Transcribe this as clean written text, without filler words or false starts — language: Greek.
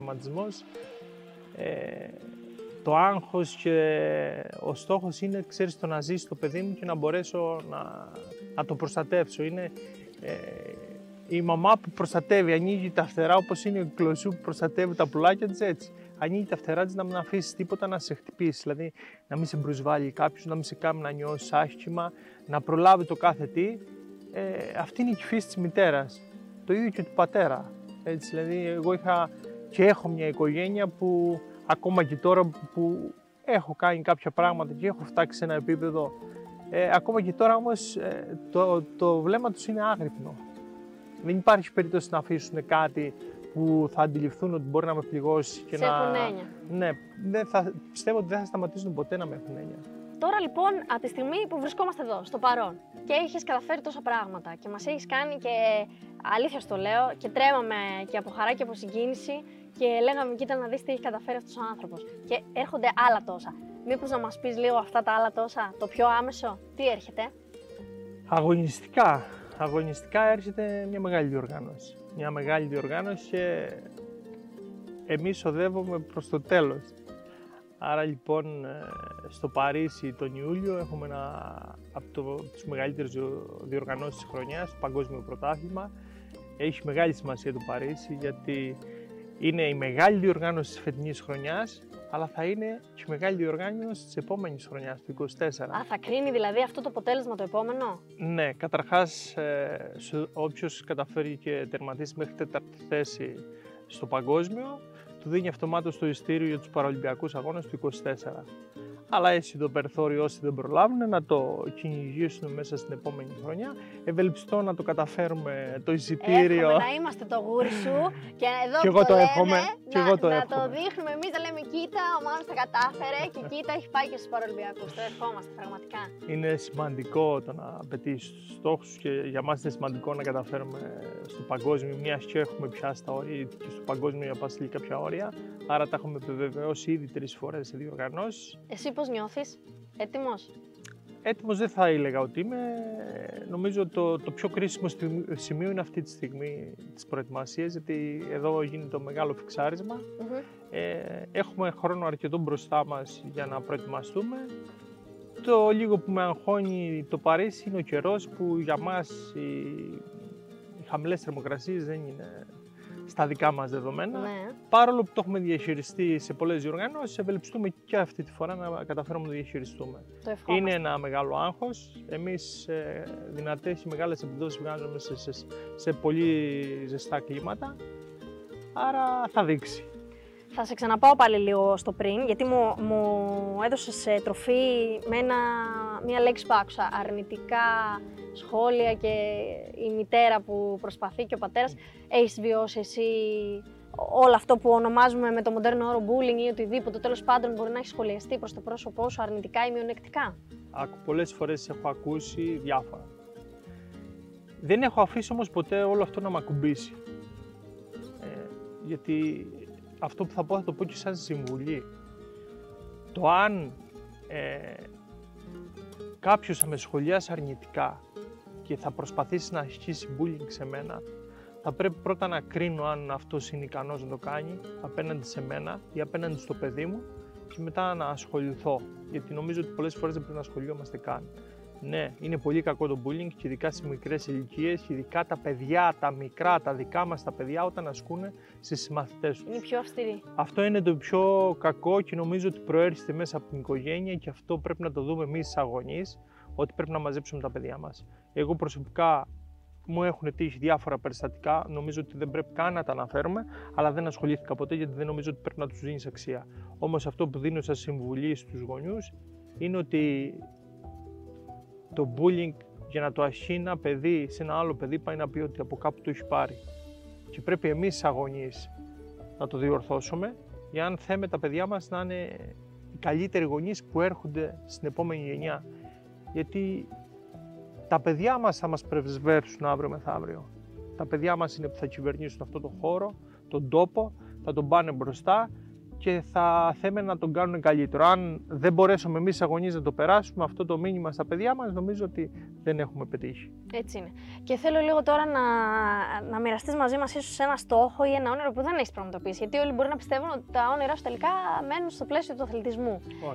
Τραυματισμός, το άγχος και ο στόχος είναι, ξέρεις, το να ζήσει το παιδί μου και να μπορέσω να το προστατεύσω. Είναι η μαμά που προστατεύει, ανοίγει τα φτερά όπως είναι η κλωσού που προστατεύει τα πουλάκια της, έτσι. Ανοίγει τα φτερά της να μην αφήσει τίποτα να σε χτυπήσει, δηλαδή να μην σε προσβάλλει κάποιος, να μην σε κάνει να νιώσεις άσχημα, να προλάβει το κάθε τι. Αυτή είναι η φύση της μητέρας, το ίδιο και του πατέρα. Έτσι, δηλαδή εγώ είχα και έχω μια οικογένεια που ακόμα και τώρα που έχω κάνει κάποια πράγματα και έχω φτάσει σε ένα επίπεδο, ακόμα και τώρα όμως το βλέμμα τους είναι άγρυπνο. Δεν υπάρχει περίπτωση να αφήσουν κάτι που θα αντιληφθούν ότι μπορεί να με πληγώσει και σε έχουν έννοια. Ναι, πιστεύω ότι δεν θα σταματήσουν ποτέ να με έχουν έννοια. Τώρα λοιπόν, από τη στιγμή που βρισκόμαστε εδώ, στο παρόν, και έχεις καταφέρει τόσα πράγματα και μας έχεις κάνει και, αλήθεια στο λέω, και τρέμαμε και από χαρά και από συγκίνηση και λέγαμε κοίτα να δεις τι έχει καταφέρει αυτός ο άνθρωπος. Και έρχονται άλλα τόσα. Μήπως να μας πεις λίγο αυτά τα άλλα τόσα, το πιο άμεσο, τι έρχεται? Αγωνιστικά έρχεται μια μεγάλη διοργάνωση. Μια μεγάλη διοργάνωση και εμείς οδεύουμε προς το τέλος. Άρα λοιπόν στο Παρίσι τον Ιούλιο έχουμε από τις μεγαλύτερες διοργανώσεις της χρονιάς, το Παγκόσμιο Πρωτάθλημα. Έχει μεγάλη σημασία το Παρίσι γιατί είναι η μεγάλη διοργάνωση της φετινής χρονιάς, αλλά θα είναι και η μεγάλη διοργάνωση της επόμενης χρονιάς, του 24. Θα κρίνει δηλαδή αυτό το αποτέλεσμα το επόμενο? Ναι, καταρχάς όποιος καταφέρει και τερματίσει μέχρι τέταρτη θέση στο παγκόσμιο, του δίνει αυτομάτως το ειστήριο για τους Παραολυμπιακούς Αγώνες του 24. Αλλά έτσι το περιθώριο όσοι δεν προλάβουν να το κυνηγήσουν μέσα στην επόμενη χρονιά. Ευελπιστώ να το καταφέρουμε το εισιτήριο. Εύχομαι να είμαστε το γούρι σου και εδώ και που εγώ το λέμε, εύχομαι, να το δείχνουμε εμείς, να λέμε κοίτα, ο Μάνος τα κατάφερε και κοίτα έχει πάει και στους Παραολυμπιακούς. Το ευχόμαστε πραγματικά. Είναι σημαντικό το να πετύχεις τους στόχους και για μας είναι σημαντικό να καταφέρουμε στο παγκόσμιο, μιας και έχουμε πιάσει τα όρια και στο παγκόσμιο για πάση κάποια όρια. Άρα τα έχουμε επιβεβαιώσει ήδη 3 φορές σε διοργανώσεις. Εσύ πώς νιώθεις, έτοιμος? Έτοιμος δεν θα έλεγα ότι είμαι. Νομίζω το πιο κρίσιμο σημείο είναι αυτή τη στιγμή της προετοιμασίας, γιατί εδώ γίνεται το μεγάλο φιξάρισμα. Έχουμε χρόνο αρκετό μπροστά μας για να προετοιμαστούμε. Το λίγο που με αγχώνει το Παρίσι είναι ο καιρός, που για μας οι χαμηλές θερμοκρασίες δεν είναι στα δικά μας δεδομένα. Ναι. Παρόλο που το έχουμε διαχειριστεί σε πολλές διοργανώσεις, ευελπιστούμε και αυτή τη φορά να καταφέρουμε να το διαχειριστούμε. Είναι ένα μεγάλο άγχος. Εμείς δυνατές ή μεγάλες επιδόσεις βγάζουμε σε πολύ ζεστά κλίματα, άρα θα δείξει. Θα σε ξαναπάω πάλι λίγο στο πριν, γιατί μου έδωσες τροφή με μια λέξη που άκουσα, αρνητικά σχόλια και η μητέρα που προσπαθεί και ο πατέρας. Έχεις βιώσει εσύ όλο αυτό που ονομάζουμε με το μοντέρνο όρο bullying ή οτιδήποτε, τέλος πάντων μπορεί να έχει σχολιαστεί προς το πρόσωπό σου αρνητικά ή μειονεκτικά? Πολλές φορές έχω ακούσει διάφορα. Δεν έχω αφήσει όμως ποτέ όλο αυτό να με ακουμπήσει. Γιατί αυτό που θα το πω και σαν συμβουλή. Το αν κάποιος θα με σχολιάσει αρνητικά και θα προσπαθήσει να ασκήσει bullying σε μένα, θα πρέπει πρώτα να κρίνω αν αυτός είναι ικανός να το κάνει απέναντι σε μένα ή απέναντι στο παιδί μου και μετά να ασχοληθώ. Γιατί νομίζω ότι πολλές φορές δεν πρέπει να ασχολιόμαστε καν. Ναι, είναι πολύ κακό το bullying και ειδικά στις μικρές ηλικίες, και ειδικά τα παιδιά, τα μικρά, τα δικά μας τα παιδιά, όταν ασκούν στις συμμαθητές τους. Είναι πιο αυστηρή. Αυτό είναι το πιο κακό και νομίζω ότι προέρχεται μέσα από την οικογένεια, και αυτό πρέπει να το δούμε εμείς σαν γονείς, ότι πρέπει να μαζέψουμε τα παιδιά μας. Εγώ προσωπικά μου έχουν τύχει διάφορα περιστατικά, νομίζω ότι δεν πρέπει καν να τα αναφέρουμε, αλλά δεν ασχολήθηκα ποτέ γιατί δεν νομίζω ότι πρέπει να τους δίνεις αξία. Όμως αυτό που δίνω σαν συμβουλή στους γονιούς είναι ότι το bullying, για να το ασκεί ένα παιδί σε ένα άλλο παιδί, πάει να πει ότι από κάπου το έχει πάρει. Και πρέπει εμείς σαν γονείς να το διορθώσουμε, για αν θέμε τα παιδιά μας να είναι οι καλύτεροι γονείς που έρχονται στην επόμενη γενιά. Γιατί τα παιδιά μας θα μας πρεσβεύσουν αύριο μεθαύριο. Τα παιδιά μας είναι που θα κυβερνήσουν αυτό το χώρο, τον τόπο, θα τον πάνε μπροστά και θα θέμε να τον κάνουν καλύτερο. Αν δεν μπορέσουμε εμείς αγωνίες να το περάσουμε αυτό το μήνυμα στα παιδιά μας, νομίζω ότι δεν έχουμε πετύχει. Έτσι είναι. Και θέλω λίγο τώρα να μοιραστείς μαζί μας ίσως ένα στόχο ή ένα όνειρο που δεν έχεις πραγματοποιήσει. Γιατί όλοι μπορεί να πιστεύουν ότι τα όνειρά σου τελικά μένουν στο πλαίσιο του αθλητισμού.